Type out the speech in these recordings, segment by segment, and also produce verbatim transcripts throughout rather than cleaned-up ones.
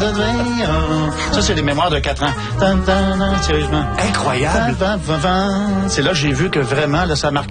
Ça, c'est les mémoires de quatre ans. Sérieusement. Incroyable. C'est là que j'ai vu que vraiment, là, ça marque.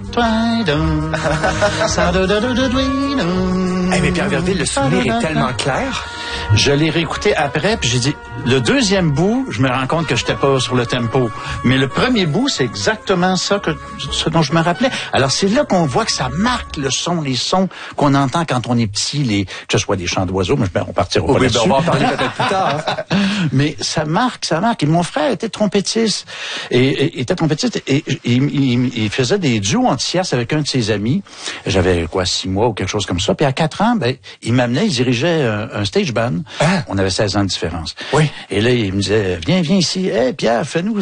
Eh mais Pierre Verville, le souvenir est tellement clair. Je l'ai réécouté après, puis j'ai dit, le deuxième bout, je me rends compte que j'étais pas sur le tempo. Mais le premier bout, c'est exactement ça que ce dont je me rappelais. Alors, c'est là qu'on voit que ça marque le son, les sons qu'on entend quand on est petit, les, que ce soit des chants d'oiseaux, mais on partira pas oui, là-dessus. Ben on va en parler peut-être plus tard. Hein. Mais ça marque, ça marque. Et mon frère était trompettiste. Et, et était trompettiste et, et, et il, il faisait des duos en tierce avec un de ses amis. J'avais, quoi, six mois ou quelque chose comme ça. Puis à quatre ans, ben, il m'amenait, il dirigeait un, un stage band. Ah. On avait seize ans de différence. Oui. Et là, il me disait, viens, viens ici. Hé, hey, Pierre, fais-nous,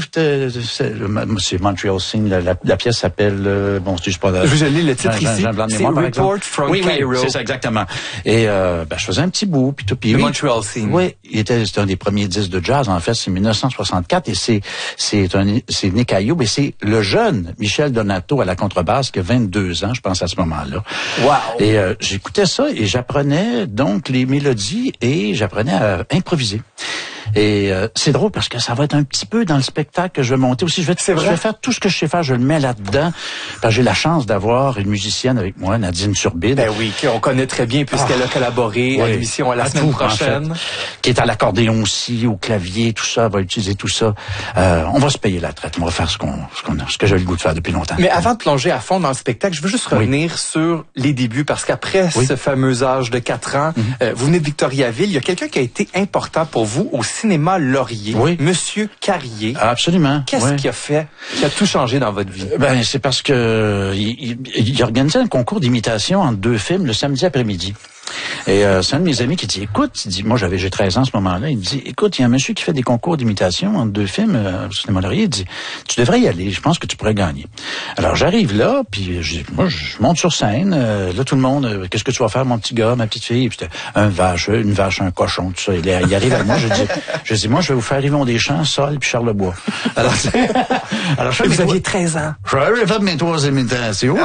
c'est Montreal Scene. La, la, la pièce s'appelle, euh, bon, je sais pas. Je lis le titre Jean, ici. Jean C'est Report from oui, Cairo. Oui, c'est ça, exactement. Et, euh, ben, je faisais un petit bout, puis tout. Puis le lui, Montreal Scene. Oui, il était, c'était un des premiers disques de jazz, en fait, c'est dix-neuf cent soixante-quatre, et c'est, c'est un, c'est Nick Ayoub, et c'est le jeune Michel Donato à la contrebasse, qui a vingt-deux ans, je pense, à ce moment-là. Wow! Et, euh, j'écoutais ça, et j'apprenais, donc, les mélodies, et j'apprenais à improviser. Et euh, c'est drôle parce que ça va être un petit peu dans le spectacle que je vais monter aussi. Je vais, je vais faire tout ce que je sais faire, je le mets là-dedans. Parce que j'ai la chance d'avoir une musicienne avec moi, Nadine Turbide. Ben oui, qu'on connaît très bien puisqu'elle ah, a collaboré oui, à l'émission à la à semaine tout, prochaine. En fait, qui est à l'accordéon aussi, au clavier, tout ça, va utiliser tout ça. Euh, on va se payer la traite, on va faire ce qu'on, ce qu'on a, ce que j'ai le goût de faire depuis longtemps. Mais avant de plonger à fond dans le spectacle, je veux juste revenir oui. sur les débuts parce qu'après oui. ce fameux âge de quatre ans, mm-hmm. euh, vous venez de Victoriaville, il y a quelqu'un qui a été important pour vous au cinéma Laurier. Oui. Monsieur Carrier. Absolument. Qu'est-ce oui. qui a fait, qui a tout changé dans votre vie? Ben, c'est parce que il, il, il organisait un concours d'imitation entre deux films le samedi après-midi. Et euh, c'est un de mes amis qui dit, écoute, il dit, moi j'avais j'ai treize ans à ce moment-là, il dit, écoute, il y a un monsieur qui fait des concours d'imitation entre deux films euh, au cinéma Laurier, il dit, tu devrais y aller, je pense que tu pourrais gagner. Alors j'arrive là, puis je, moi je monte sur scène, euh, là tout le monde, euh, qu'est-ce que tu vas faire mon petit gars, ma petite fille, puis c'était un vache, une vache, un cochon, tout ça. Il, il arrive à moi, je dis, je dis, moi je vais vous faire Yvon Deschamps, Sol, puis Charlebois. Alors, alors je vous aviez treize ans. J'avais fait mes trois imitations.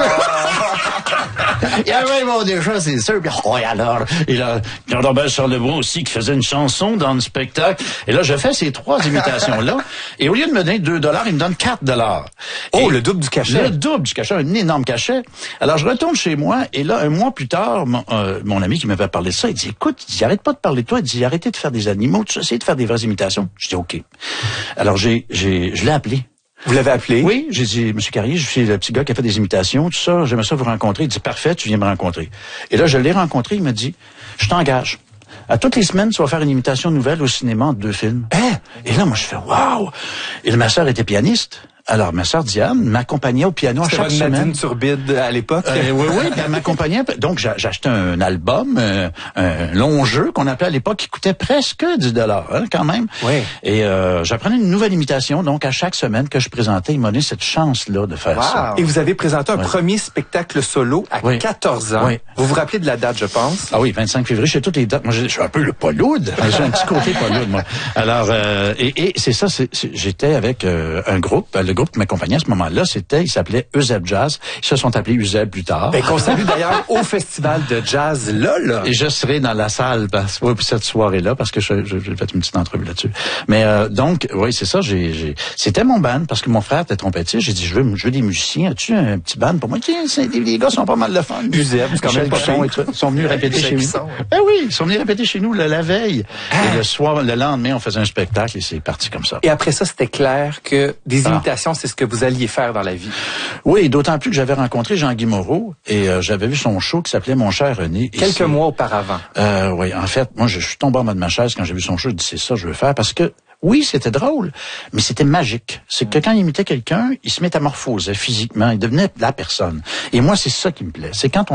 Il y avait Yvon Deschamps, c'est sûr, puis oh, alors, et là, Jean-Robert Charlebois aussi qui faisait une chanson dans le spectacle. Et là, je fais ces trois imitations-là. Et au lieu de me donner deux dollars, il me donne quatre dollars. Oh, et le double du cachet. Le double du cachet, un énorme cachet. Alors, je retourne chez moi, et là, un mois plus tard, mon, euh, mon ami qui m'avait parlé de ça, il dit, écoute, il dit, arrête pas de parler de toi, il dit, arrêtez de faire des animaux, tu essayes de faire des vraies imitations. Je dis, OK. Alors, j'ai, j'ai, je l'ai appelé. Vous l'avez appelé? Oui, j'ai dit, Monsieur Carrier, je suis le petit gars qui a fait des imitations, tout ça, j'aimerais ça vous rencontrer. Il dit, parfait, tu viens me rencontrer. Et là, je l'ai rencontré, il m'a dit, je t'engage. À toutes les semaines, tu vas faire une imitation nouvelle au cinéma entre deux films. Hein? Et là, moi, je fais, waouh! Et ma sœur était pianiste. Alors, ma sœur Diane m'accompagnait au piano à chaque semaine. Nadine Turbide à l'époque. Euh, oui, oui, elle m'accompagnait. Donc, j'ai acheté un album, euh, un long jeu qu'on appelait à l'époque, qui coûtait presque dix dollars, hein, quand même. Oui. Et euh, j'apprenais une nouvelle imitation, donc à chaque semaine que je présentais, il m'a donné cette chance-là de faire wow. ça. Et vous avez présenté un oui. premier spectacle solo à oui. quatorze ans. Oui. Vous vous rappelez de la date, je pense? Ah oui, vingt-cinq février, je sais toutes les dates. Moi, je suis un peu le paloude. J'ai un petit côté paloude, moi. Alors, euh, et, et c'est ça, c'est, c'est, j'étais avec euh, un groupe, le groupe qui m'accompagnait à ce moment là, c'était, il s'appelait Euseb Jazz. Ils se sont appelés Euseb plus tard. Ben, qu'on salue d'ailleurs au festival de jazz là, là. Et je serai dans la salle parce, oui, pour cette soirée-là, parce que je, je, j'ai fait une petite entrevue là-dessus. Mais euh, donc, oui, c'est ça. J'ai, j'ai, c'était mon band parce que mon frère était trompettiste. J'ai dit, je veux, je veux des musiciens. As-tu un petit band pour moi? Tiens, les gars sont pas mal de fun. Euseb, c'est quand même pas sont, ils sont venus répéter chez nous. Ben oui, ils sont venus répéter chez nous la, la veille. Ah. Et le soir, le lendemain, on faisait un spectacle et c'est parti comme ça. Et après ça, c'était clair que des imitations, ah. c'est ce que vous alliez faire dans la vie. Oui, d'autant plus que j'avais rencontré Jean-Guy Moreau et euh, j'avais vu son show qui s'appelait Mon cher René. Quelques mois auparavant. Euh, oui, en fait, moi, je suis tombé en bas de ma chaise quand j'ai vu son show. Je dis, c'est ça que je veux faire parce que, oui, c'était drôle, mais c'était magique. C'est que quand il imitait quelqu'un, il se métamorphosait physiquement, il devenait la personne. Et moi, c'est ça qui me plaît. C'est quand on